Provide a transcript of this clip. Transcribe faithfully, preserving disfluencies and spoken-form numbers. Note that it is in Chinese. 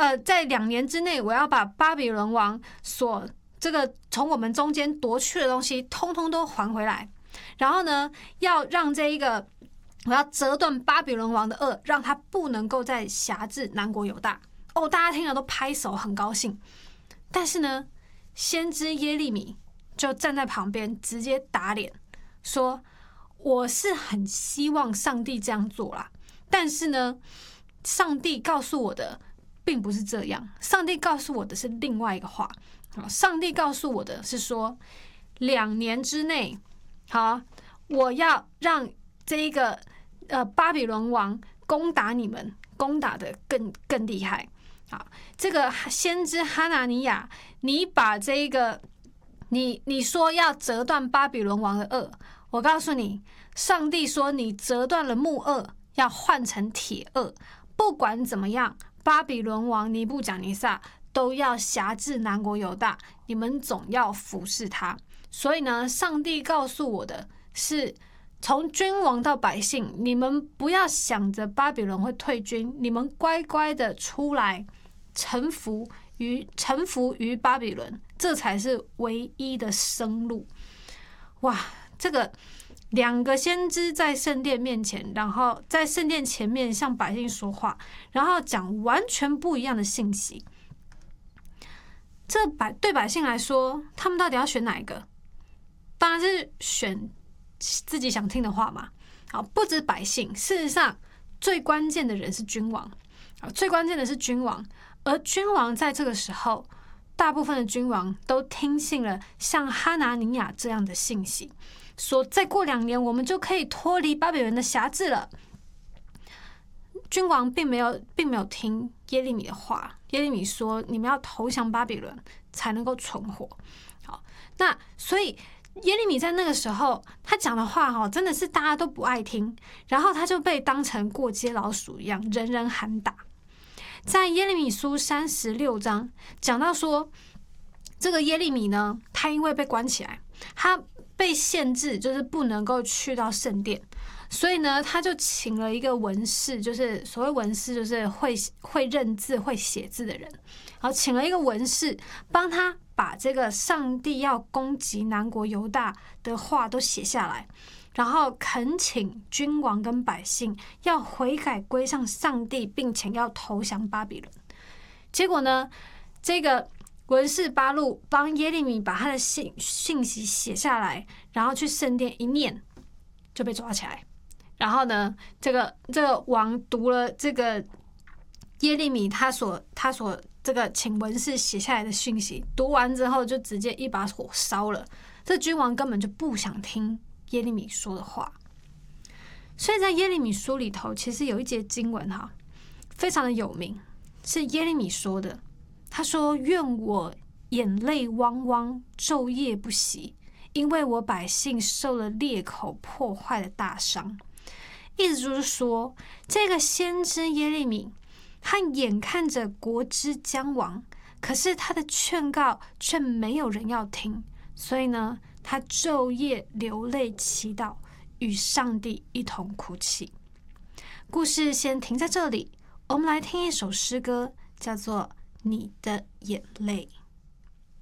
呃，在两年之内，我要把巴比伦王所这个从我们中间夺去的东西，通通都还回来。然后呢，要让这一个，我要折断巴比伦王的轭，让他不能够再辖制南国犹大。哦，大家听了都拍手，很高兴。但是呢，先知耶利米就站在旁边，直接打脸，说：“我是很希望上帝这样做啦，但是呢，上帝告诉我的并不是这样，上帝告诉我的是另外一个话。上帝告诉我的是说，两年之内，好，我要让这一个呃巴比伦王攻打你们，攻打的更更厉害。好，这个先知哈拿尼亚，你把这一个你你说要折断巴比伦王的轭，我告诉你，上帝说你折断了木轭，要换成铁轭。不管怎么样，巴比伦王尼布甲尼撒都要辖制南国犹大，你们总要服侍他。所以呢，上帝告诉我的是，从君王到百姓，你们不要想着巴比伦会退军，你们乖乖的出来臣服于臣服于巴比伦，这才是唯一的生路。哇，这个两个先知在圣殿面前，然后在圣殿前面向百姓说话，然后讲完全不一样的信息。这百对百姓来说，他们到底要选哪一个？当然是选自己想听的话嘛。好，不止百姓，事实上最关键的人是君王。好，最关键的是君王，而君王在这个时候，大部分的君王都听信了像哈拿尼亚这样的信息，说再过两年我们就可以脱离巴比伦的辖制了。君王并没有并没有听耶利米的话，耶利米说你们要投降巴比伦才能够存活。好，那所以耶利米在那个时候他讲的话哈，真的是大家都不爱听，然后他就被当成过街老鼠一样，人人喊打。在耶利米书三十六章讲到说，这个耶利米呢，他因为被关起来，他被限制，就是不能够去到圣殿。所以呢，他就请了一个文士，就是所谓文士，就是会会认字、会写字的人。然后请了一个文士，帮他把这个上帝要攻击南国犹大的话都写下来，然后恳请君王跟百姓要悔改归向上帝，并且要投降巴比伦。结果呢，这个文士巴录帮耶利米把他的信信息写下来，然后去圣殿一念，就被抓起来。然后呢，这个这个王读了这个耶利米他所他所这个请文士写下来的讯息，读完之后就直接一把火烧了。这君王根本就不想听耶利米说的话。所以在耶利米书里头，其实有一节经文哈，非常的有名，是耶利米说的。他说：“愿我眼泪汪汪，昼夜不息，因为我百姓受了裂口破坏的大伤。”意思就是说，这个先知耶利米，他眼看着国之将亡，可是他的劝告却没有人要听，所以呢，他昼夜流泪祈祷，与上帝一同哭泣。故事先停在这里，我们来听一首诗歌，叫做《你的眼泪》。